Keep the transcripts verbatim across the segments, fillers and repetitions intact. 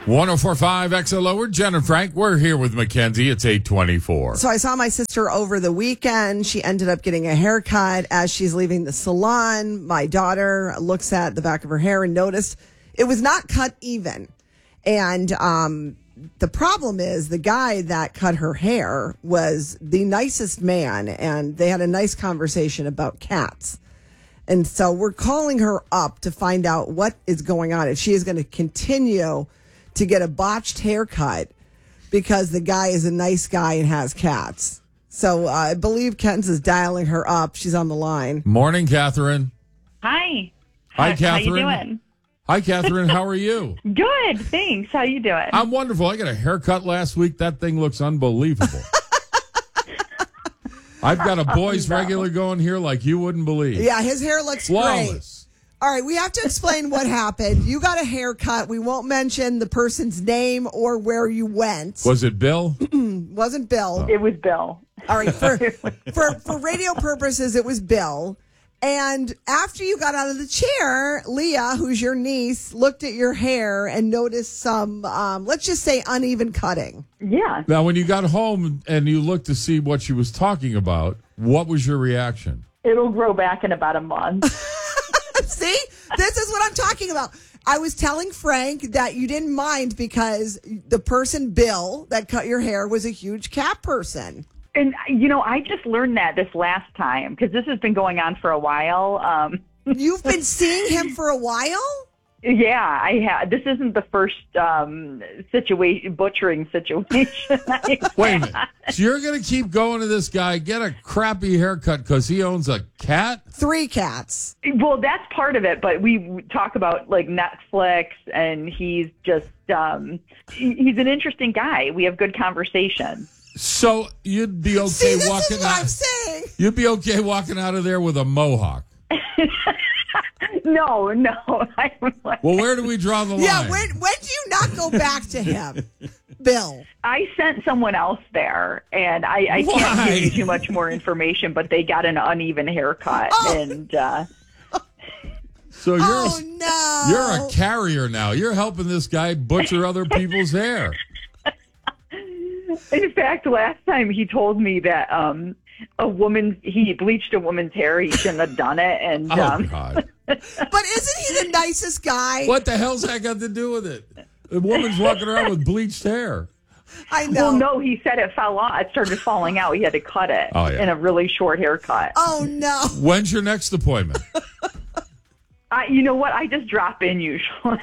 one oh four point five X L O, Jen and Frank. We're here with Mackenzie. It's eight twenty-four. So I saw my sister over the weekend. She ended up getting a haircut as she's leaving the salon. My daughter looks at the back of her hair and noticed it was not cut even. And um, the problem is the guy that cut her hair was the nicest man, and they had a nice conversation about cats. And so we're calling her up to find out what is going on, if she is going to continue to get a botched haircut because the guy is a nice guy and has cats. So uh, I believe Ken's is dialing her up. She's on the line. Morning, Catherine. Hi. Hi, how, Catherine. How you doing? Hi, Catherine. How are you? Good, thanks. How you doing? I'm wonderful. I got a haircut last week. That thing looks unbelievable. I've got a boy's oh, no. regular going here like you wouldn't believe. Yeah, his hair looks Flawless. great. All right, we have to explain what happened. You got a haircut. We won't mention the person's name or where you went. Was it Bill? Wasn't Bill. It was Bill. All right, for, for for radio purposes, it was Bill. And after you got out of the chair, Leah, who's your niece, looked at your hair and noticed some, um, let's just say, uneven cutting. Yeah. Now, when you got home and you looked to see what she was talking about, what was your reaction? It'll grow back in about a month. See, this is what I'm talking about. I was telling Frank that you didn't mind because the person, Bill, that cut your hair was a huge cat person. And, you know, I just learned that this last time because this has been going on for a while. Um, You've been seeing him for a while? Yeah, I have. This isn't the first um, situation, butchering situation. Wait a minute. So you're going to keep going to this guy, get a crappy haircut because he owns a cat? Three cats. Well, that's part of it, but we talk about like Netflix, and he's just, um, he's an interesting guy. We have good conversation. So you'd be okay See, this walking is what out. I'm saying. You'd be okay walking out of there with a mohawk. No, no. I'm like, Well, where do we draw the line? Yeah, when, when do you not go back to him, Bill? I sent someone else there, and I, I Why? can't give you too much more information, but they got an uneven haircut, Oh. and uh, So you're Oh, no. you're a carrier now. You're helping this guy butcher other people's hair. in fact, last time he told me that um, a woman he bleached a woman's hair. He shouldn't have done it, and Oh, um, God. But isn't he the nicest guy? What the hell's that got to do with it? The woman's walking around with bleached hair. I know. well, no, he said it fell off. It started falling out. He had to cut it Oh, yeah. in a really short haircut. Oh, no. When's your next appointment? I, you know what? I just drop in usually.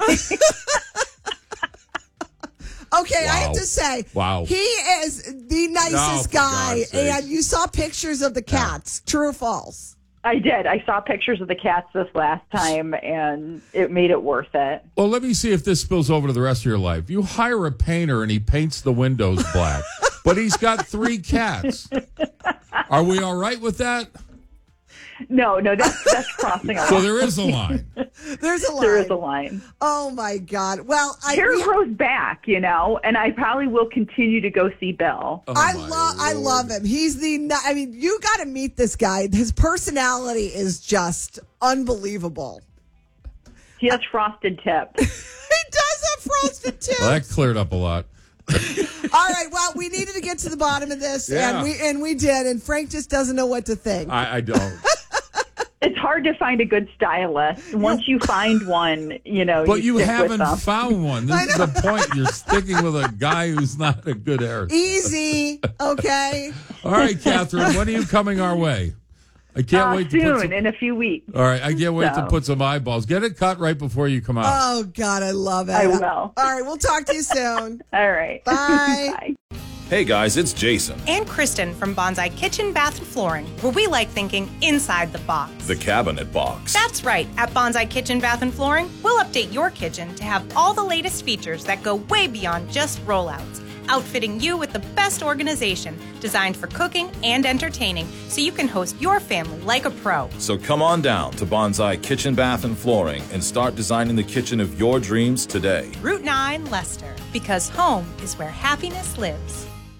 Okay, I have Wow. to say, Wow. he is the nicest Oh, for guy, God's sake. and you saw pictures of the cats. True or false? I did. I saw pictures of the cats this last time, and it made it worth it. Well, let me see if this spills over to the rest of your life. You hire a painter and he paints the windows black, but he's got three cats. Are we all right with that? No, no, that's that's crossing a So line. there is a line. There's a line. There is a line. Oh, my God. Well, I Hair we- grows back, you know, and I probably will continue to go see Bill. Oh, I my love I Lord. love him. He's the ni- I mean, you got to meet this guy. His personality is just unbelievable. He has frosted tips. He does have frosted tips. Well, that cleared up a lot. All right, well, we needed to get to the bottom of this, Yeah. and we and we did. And Frank just doesn't know what to think. I, I don't. It's hard to find a good stylist. Once you find one, you know, But you stick with haven't them. found one. This I is the point. You're sticking with a guy who's not a good hair. Easy, okay? All right, Catherine, when are you coming our way? I can't Uh, wait to soon, put some, in a few weeks. all right, I can't wait to So. put some eyeballs. Get it cut right before you come out. Oh God, I love it. I will. All right, we'll talk to you soon. All right. Bye. Bye. Hey guys, it's Jason. And Kristen from Bonsai Kitchen, Bath, and Flooring, where we like thinking inside the box. The Cabinet Box. That's right. At Bonsai Kitchen, Bath, and Flooring, we'll update your kitchen to have all the latest features that go way beyond just rollouts, outfitting you with the best organization designed for cooking and entertaining so you can host your family like a pro. So come on down to Bonsai Kitchen, Bath, and Flooring and start designing the kitchen of your dreams today. Route nine, Leicester, because home is where happiness lives.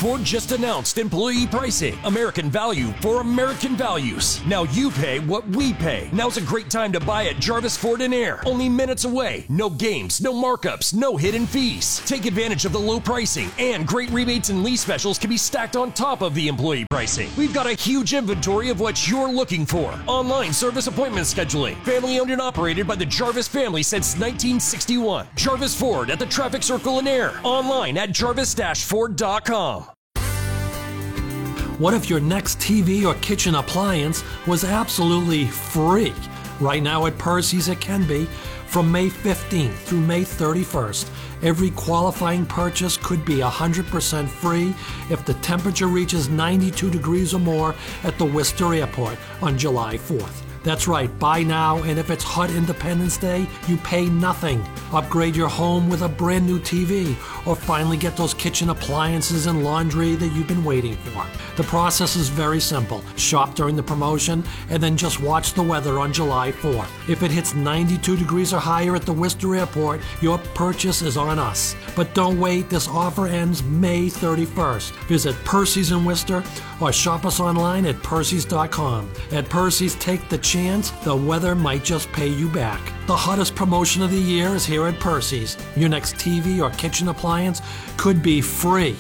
Ford just announced employee pricing. American value for American values. Now you pay what we pay. Now's a great time to buy at Jarvis Ford and Air. Only minutes away. No games, no markups, no hidden fees. Take advantage of the low pricing, and great rebates and lease specials can be stacked on top of the employee pricing. We've got a huge inventory of what you're looking for. Online service appointment scheduling. Family owned and operated by the Jarvis family since nineteen sixty-one. Jarvis Ford at the Traffic Circle in Air. Online at jarvis dash ford dot com. What if your next T V or kitchen appliance was absolutely free? Right now at Percy's it can be. From May fifteenth through May thirty-first, every qualifying purchase could be one hundred percent free if the temperature reaches ninety-two degrees or more at the Worcester Airport on July fourth. That's right, buy now, and if it's hot Independence Day, you pay nothing. Upgrade your home with a brand new T V, or finally get those kitchen appliances and laundry that you've been waiting for. The process is very simple. Shop during the promotion, and then just watch the weather on July fourth. If it hits ninety-two degrees or higher at the Worcester Airport, your purchase is on us. But don't wait, this offer ends May thirty-first. Visit Percy's in Worcester, or shop us online at percys dot com. At Percy's, take the chance the weather might just pay you back. The hottest promotion of the year is here at Percy's. Your next T V or kitchen appliance could be free.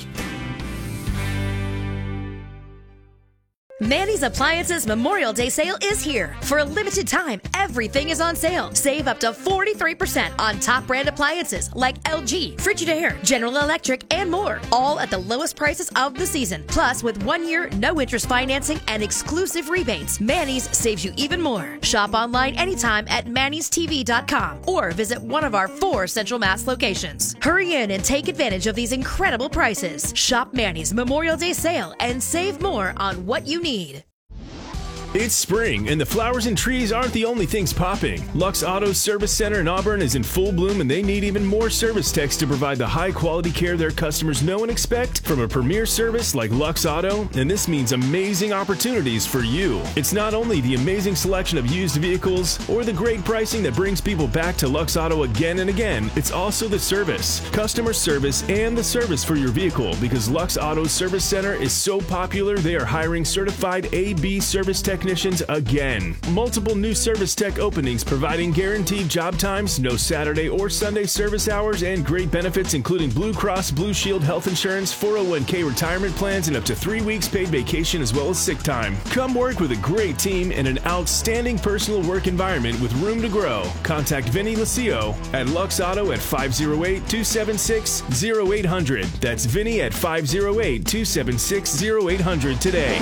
Manny's Appliances Memorial Day sale is here. For a limited time, everything is on sale. Save up to forty-three percent on top brand appliances like L G, Frigidaire, General Electric, and more. All at the lowest prices of the season. Plus, with one year, no interest financing and exclusive rebates, Manny's saves you even more. Shop online anytime at mannys t v dot com or visit one of our four Central Mass locations. Hurry in and take advantage of these incredible prices. Shop Manny's Memorial Day sale and save more on what you need. Need. It's spring, and the flowers and trees aren't the only things popping. Lux Auto's Service Center in Auburn is in full bloom, and they need even more service techs to provide the high-quality care their customers know and expect from a premier service like Lux Auto, and this means amazing opportunities for you. It's not only the amazing selection of used vehicles or the great pricing that brings people back to Lux Auto again and again, it's also the service, customer service, and the service for your vehicle, because Lux Auto's Service Center is so popular they are hiring certified A B service technicians again. Multiple new service tech openings providing guaranteed job times, no Saturday or Sunday service hours, and great benefits including Blue Cross Blue Shield health insurance, four oh one k retirement plans, and up to three weeks paid vacation as well as sick time. Come work with a great team in an outstanding personal work environment with room to grow. Contact Vinny Lucio at Lux Auto at five oh eight, two seven six, oh eight hundred. That's Vinny at five oh eight, two seven six, oh eight hundred today.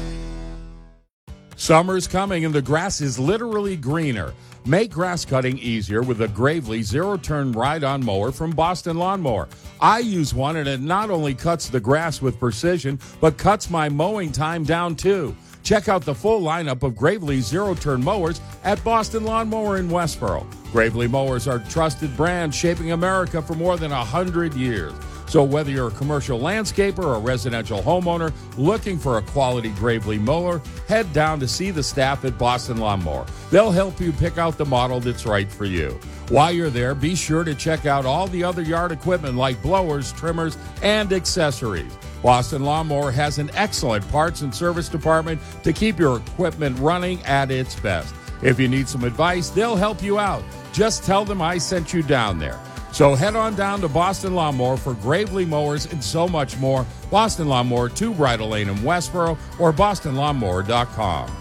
Summer's coming and the grass is literally greener. Make grass cutting easier with a Gravely zero-turn ride-on mower from Boston Lawnmower. I use one and it not only cuts the grass with precision, but cuts my mowing time down too. Check out the full lineup of Gravely zero-turn mowers at Boston Lawnmower in Westboro. Gravely mowers are a trusted brand shaping America for more than one hundred years. So whether you're a commercial landscaper or a residential homeowner looking for a quality Gravely mower, head down to see the staff at Boston Lawnmower. They'll help you pick out the model that's right for you. While you're there, be sure to check out all the other yard equipment like blowers, trimmers, and accessories. Boston Lawnmower has an excellent parts and service department to keep your equipment running at its best. If you need some advice, they'll help you out. Just tell them I sent you down there. So head on down to Boston Lawnmower for Gravely mowers and so much more. Boston Lawnmower, two Bridle Lane in Westboro, or boston lawnmower dot com.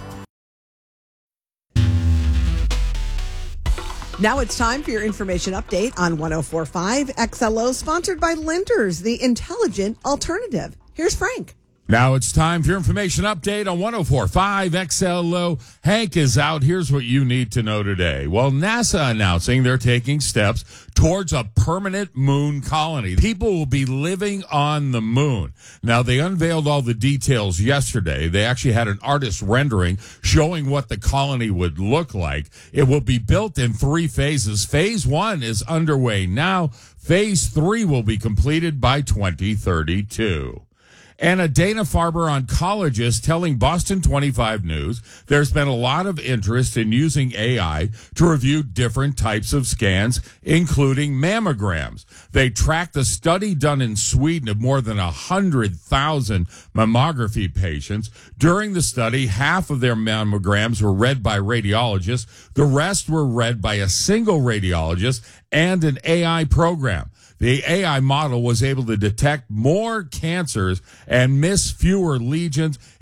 Now it's time for your information update on one oh four point five X L O, sponsored by Lenders, the intelligent alternative. Here's Frank. Now it's time for your information update on one oh four point five X L O. Hank is out. Here's what you need to know today. Well, NASA announcing they're taking steps towards a permanent moon colony. People will be living on the moon. Now, they unveiled all the details yesterday. They actually had an artist rendering showing what the colony would look like. It will be built in three phases. Phase one is underway now. Phase three will be completed by twenty thirty-two. And a Dana-Farber oncologist telling Boston twenty-five News there's been a lot of interest in using A I to review different types of scans, including mammograms. They tracked a study done in Sweden of more than one hundred thousand mammography patients. During the study, half of their mammograms were read by radiologists. The rest were read by a single radiologist and an A I program. The A I model was able to detect more cancers and miss fewer lesions.